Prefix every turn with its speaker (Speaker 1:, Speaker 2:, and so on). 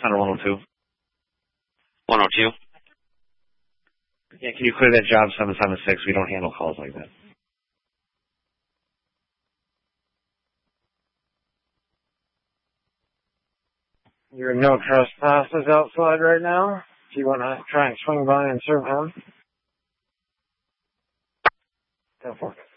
Speaker 1: Center 102.
Speaker 2: 102?
Speaker 1: Yeah, can you clear that job 776? We don't handle calls like that.
Speaker 3: You're no trespassers outside right now. Do you want to try and swing by and serve him? Go for it.